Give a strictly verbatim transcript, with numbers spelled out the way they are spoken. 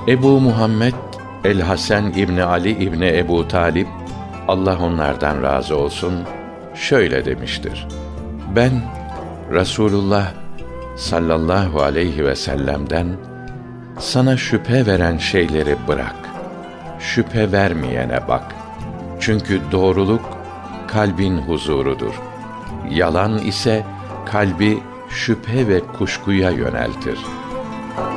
Ebu Muhammed el-Hasan İbni Ali İbni Ebu Talib, Allah onlardan razı olsun, şöyle demiştir: Ben Resulullah sallallahu aleyhi ve sellem'den sana şüphe veren şeyleri bırak, şüphe vermeyene bak. Çünkü doğruluk kalbin huzurudur. Yalan ise kalbi şüphe ve kuşkuya yöneltir.